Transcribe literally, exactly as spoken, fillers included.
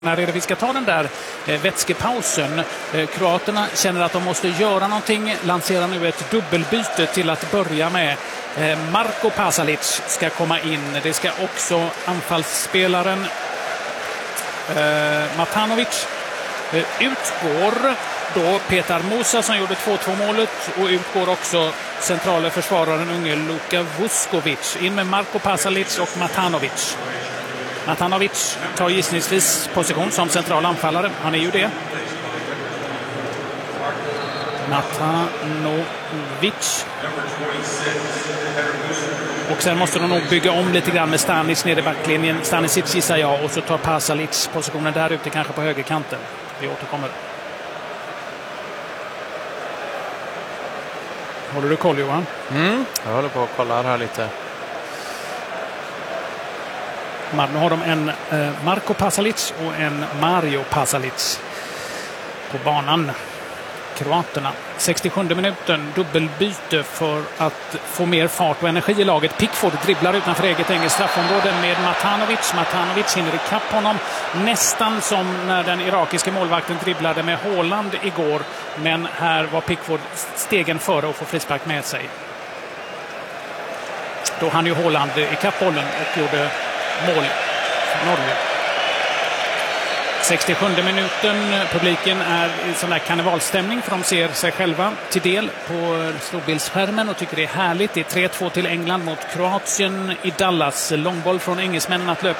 När är det vi ska ta den där eh, vätskepausen? Eh, kroaterna känner att de måste göra någonting. Lanserar nu ett dubbelbyte till att börja med. Eh, Marko Pasalic ska komma in. Det ska också anfallsspelaren eh, Matanovic. Eh, utgår då Petar Musa som gjorde två två målet. Och utgår också centrala försvararen unge Luka Vuskovic. In med Marko Pasalic och Matanovic. Matanovic tar gissningsvis position som central anfallare. Han är ju det. Matanovic. Och sen måste de nog bygga om lite grann med Stanic nere i backlinjen. Stanisic gissar jag. Och så tar Pasalic positionen där ute, kanske på högerkanten. Vi återkommer. Håller du koll, Johan? Mm, jag håller på att kolla här lite. Nu har de en eh, Marko Pasalic och en Mario Pasalic på banan. Kroaterna. sextiosjunde minuten, dubbelbyte för att få mer fart och energi i laget. Pickford dribblar utanför eget engelskt straffområde med Matanovic. Matanovic hinner ikapp honom nästan som när den irakiska målvakten dribblade med Haaland igår. Men här var Pickford stegen före och får frispark med sig. Då hann ju Haaland ikapp bollen och gjorde mål för Norge. sextiosjunde minuten. Publiken är i sån där karnevalstämning för de ser sig själva till del på storbildsskärmen och tycker det är härligt. Det är tre två till England mot Kroatien i Dallas. Långboll från engelsmännen att löpa